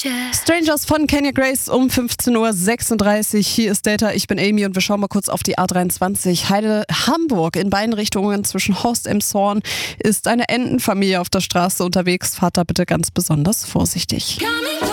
Strangers von Kenya Grace um 15.36 Uhr. Hier ist Data, ich bin Amy und wir schauen mal kurz auf die A23 Heide-Hamburg. In beiden Richtungen zwischen Horst Elmshorn ist eine Entenfamilie auf der Straße unterwegs. Fahrt da bitte ganz besonders vorsichtig.